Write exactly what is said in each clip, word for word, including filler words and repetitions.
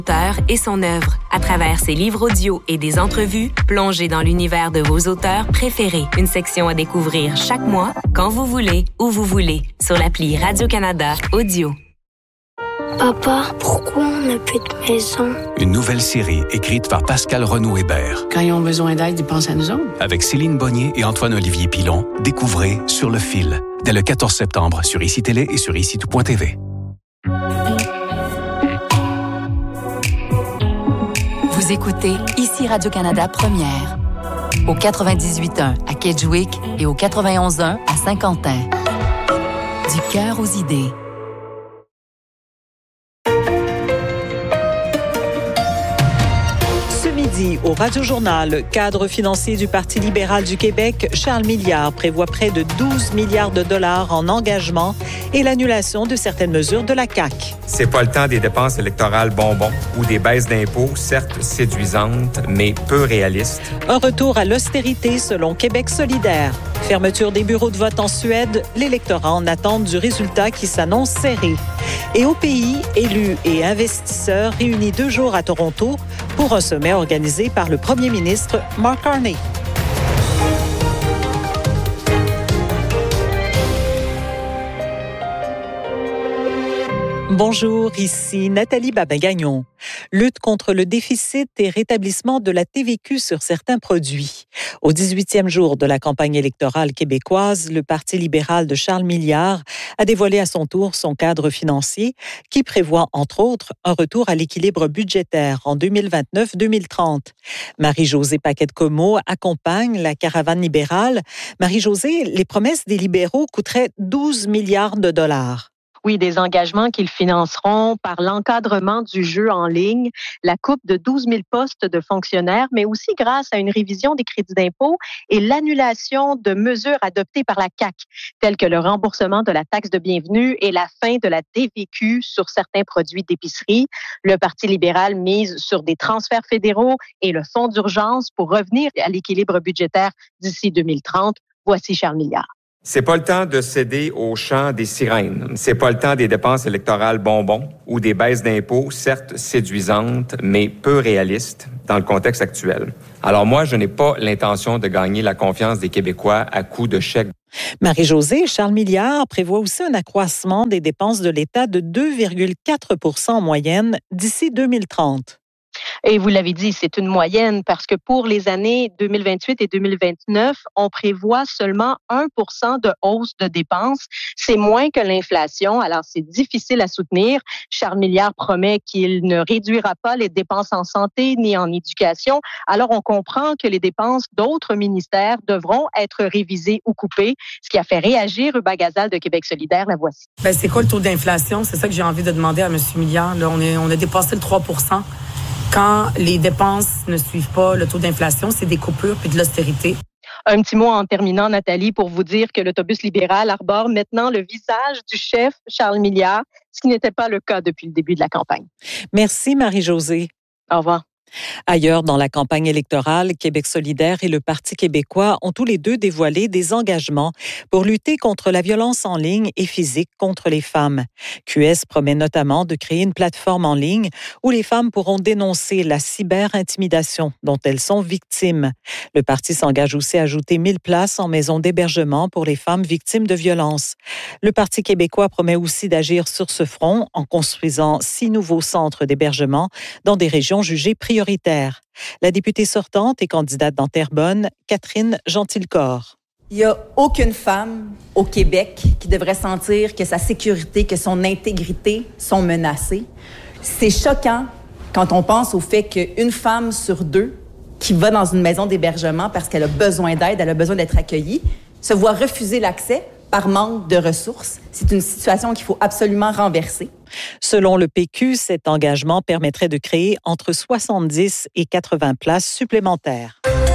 Auteur et son œuvre. À travers ses livres audio et des entrevues, plongez dans l'univers de vos auteurs préférés. Une section à découvrir chaque mois, quand vous voulez, où vous voulez, sur l'appli Radio-Canada Audio. Papa, pourquoi on n'a plus de maison? Une nouvelle série écrite par Pascal Renaud-Hébert. Quand ils ont besoin d'aide, ils pensent à nous autres. Avec Céline Bonnier et Antoine-Olivier Pilon, découvrez Sur le fil, dès le quatorze septembre sur I C I Télé et sur I C I tout point T V. Vous écoutez ici Radio-Canada Première, au quatre-vingt-dix-huit point un à Kedgewick et au quatre-vingt-onze point un à Saint-Quentin. Du cœur aux idées. Au Radio-Journal, le cadre financier du Parti libéral du Québec, Charles Milliard, prévoit près de douze milliards de dollars en engagement et l'annulation de certaines mesures de la C A Q. C'est pas le temps des dépenses électorales bonbons ou des baisses d'impôts, certes séduisantes, mais peu réalistes. Un retour à l'austérité selon Québec solidaire. Fermeture des bureaux de vote en Suède, l'électorat en attente du résultat qui s'annonce serré. Et au pays, élus et investisseurs réunis deux jours à Toronto pour un sommet organisé par le premier ministre Mark Carney. Bonjour, ici Nathalie Babin-Gagnon. Lutte contre le déficit et rétablissement de la T V Q sur certains produits. Au dix-huitième jour de la campagne électorale québécoise, le Parti libéral de Charles Milliard a dévoilé à son tour son cadre financier qui prévoit, entre autres, un retour à l'équilibre budgétaire en deux mille vingt-neuf deux mille trente. Marie-Josée Paquette-Comeau accompagne la caravane libérale. Marie-Josée, les promesses des libéraux coûteraient douze milliards de dollars. Oui, des engagements qu'ils financeront par l'encadrement du jeu en ligne, la coupe de douze mille postes de fonctionnaires, mais aussi grâce à une révision des crédits d'impôt et l'annulation de mesures adoptées par la C A Q, telles que le remboursement de la taxe de bienvenue et la fin de la T V Q sur certains produits d'épicerie. Le Parti libéral mise sur des transferts fédéraux et le fonds d'urgence pour revenir à l'équilibre budgétaire d'ici deux mille trente. Voici Charles Milliard. C'est pas le temps de céder au chant des sirènes. C'est pas le temps des dépenses électorales bonbons ou des baisses d'impôts, certes séduisantes, mais peu réalistes dans le contexte actuel. Alors moi, je n'ai pas l'intention de gagner la confiance des Québécois à coups de chèques. Marie-Josée, Charles Milliard prévoit aussi un accroissement des dépenses de l'État de deux virgule quatre pour cent en moyenne d'ici deux mille trente. Et vous l'avez dit, c'est une moyenne parce que pour les années deux mille vingt-huit et deux mille vingt-neuf, on prévoit seulement un pour cent de hausse de dépenses. C'est moins que l'inflation, alors c'est difficile à soutenir. Charles Milliard promet qu'il ne réduira pas les dépenses en santé ni en éducation. Alors on comprend que les dépenses d'autres ministères devront être révisées ou coupées, ce qui a fait réagir Ruba Gazal de Québec solidaire. La voici. Ben, c'est quoi le taux d'inflation? C'est ça que j'ai envie de demander à M. Milliard. Là, on, est, on a dépassé le trois pour cent. Quand les dépenses ne suivent pas le taux d'inflation, c'est des coupures puis de l'austérité. Un petit mot en terminant, Nathalie, pour vous dire que l'autobus libéral arbore maintenant le visage du chef Charles Milliard, ce qui n'était pas le cas depuis le début de la campagne. Merci Marie-Josée. Au revoir. Ailleurs, dans la campagne électorale, Québec solidaire et le Parti québécois ont tous les deux dévoilé des engagements pour lutter contre la violence en ligne et physique contre les femmes. Q S promet notamment de créer une plateforme en ligne où les femmes pourront dénoncer la cyber-intimidation dont elles sont victimes. Le parti s'engage aussi à ajouter mille places en maison d'hébergement pour les femmes victimes de violences. Le Parti québécois promet aussi d'agir sur ce front en construisant six nouveaux centres d'hébergement dans des régions jugées prioritaires. La députée sortante et candidate dans Terrebonne, Catherine Gentilcorps. Il n'y a aucune femme au Québec qui devrait sentir que sa sécurité, que son intégrité sont menacées. C'est choquant quand on pense au fait qu'une femme sur deux qui va dans une maison d'hébergement parce qu'elle a besoin d'aide, elle a besoin d'être accueillie, se voit refuser l'accès par manque de ressources. C'est une situation qu'il faut absolument renverser. Selon le P Q, cet engagement permettrait de créer entre soixante-dix et quatre-vingts places supplémentaires.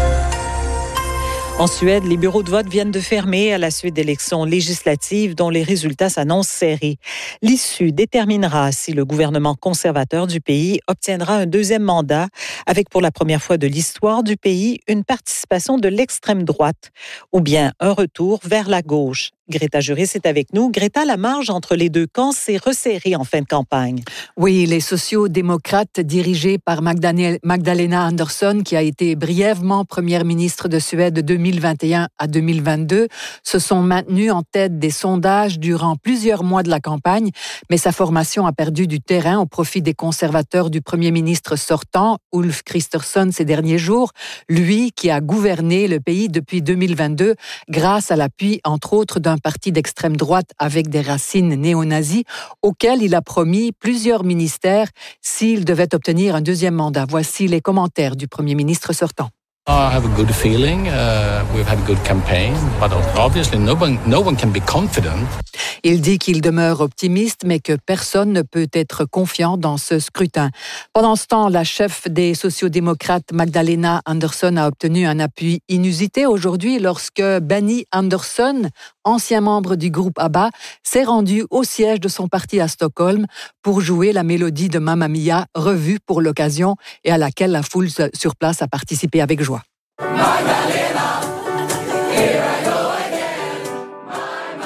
En Suède, les bureaux de vote viennent de fermer à la suite d'élections législatives dont les résultats s'annoncent serrés. L'issue déterminera si le gouvernement conservateur du pays obtiendra un deuxième mandat avec pour la première fois de l'histoire du pays une participation de l'extrême droite ou bien un retour vers la gauche. Greta Juris est avec nous. Greta, la marge entre les deux camps s'est resserrée en fin de campagne. Oui, les sociaux-démocrates dirigés par Magdalena Andersson, qui a été brièvement première ministre de Suède de deux mille vingt et un à deux mille vingt-deux, se sont maintenus en tête des sondages durant plusieurs mois de la campagne, mais sa formation a perdu du terrain au profit des conservateurs du premier ministre sortant, Ulf Kristersson, ces derniers jours, lui qui a gouverné le pays depuis deux mille vingt-deux grâce à l'appui, entre autres, d'un parti d'extrême droite avec des racines néo-nazis, auquel il a promis plusieurs ministères s'il devait obtenir un deuxième mandat. Voici les commentaires du premier ministre sortant. I have a good feeling. Uh, we've had a good campaign, but obviously no one, no one can be confident. Il dit qu'il demeure optimiste, mais que personne ne peut être confiant dans ce scrutin. Pendant ce temps, la chef des sociodémocrates, Magdalena Andersson, a obtenu un appui inusité aujourd'hui lorsque Benny Andersson, ancien membre du groupe ABBA, s'est rendu au siège de son parti à Stockholm pour jouer la mélodie de Mamma Mia, revue pour l'occasion et à laquelle la foule sur place a participé avec joie. Magdalena, here I go again. My,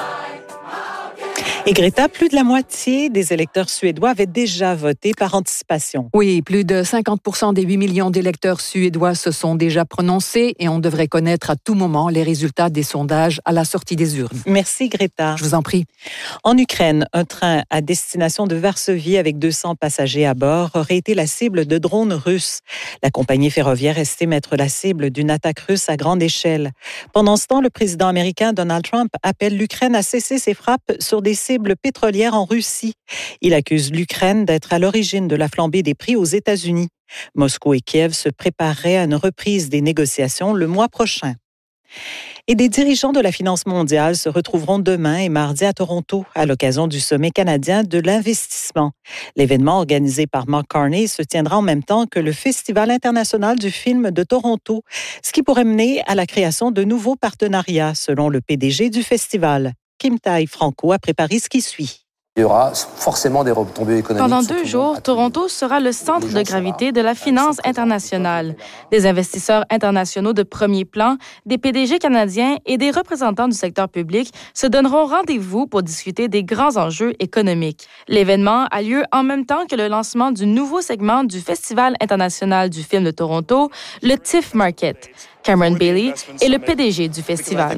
my, Et Greta, plus de la moitié des électeurs suédois avaient déjà voté par anticipation. Oui, plus de cinquante pour cent des huit millions d'électeurs suédois se sont déjà prononcés et on devrait connaître à tout moment les résultats des sondages à la sortie des urnes. Merci Greta. Je vous en prie. En Ukraine, un train à destination de Varsovie avec deux cents passagers à bord aurait été la cible de drones russes. La compagnie ferroviaire estime être la cible d'une attaque russe à grande échelle. Pendant ce temps, le président américain Donald Trump appelle l'Ukraine à cesser ses frappes sur des cibles pétrolières en Russie. Il accuse l'Ukraine d'être à l'origine de la flambée des prix aux États-Unis. Moscou et Kiev se prépareraient à une reprise des négociations le mois prochain. Et des dirigeants de la finance mondiale se retrouveront demain et mardi à Toronto à l'occasion du sommet canadien de l'investissement. L'événement organisé par Mark Carney se tiendra en même temps que le Festival international du film de Toronto, ce qui pourrait mener à la création de nouveaux partenariats, selon le P D G du festival. Kim Tai-Franco a préparé ce qui suit. Il y aura forcément des retombées économiques. Pendant deux jours, Toronto sera le centre de gravité de la finance internationale. Des investisseurs internationaux de premier plan, des P D G canadiens et des représentants du secteur public se donneront rendez-vous pour discuter des grands enjeux économiques. L'événement a lieu en même temps que le lancement du nouveau segment du Festival international du film de Toronto, le TIFF Market. Cameron Bailey est le P D G du festival.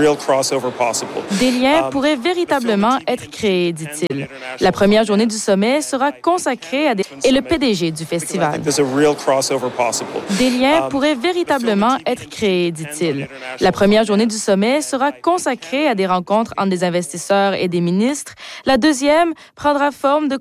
Des liens pourraient véritablement être créés, dit-il. La première journée du sommet sera consacrée à des... et le P D G du festival. Des liens pourraient véritablement être créés, dit-il. La première journée du sommet sera consacrée à des rencontres entre des investisseurs et des ministres. La deuxième prendra forme de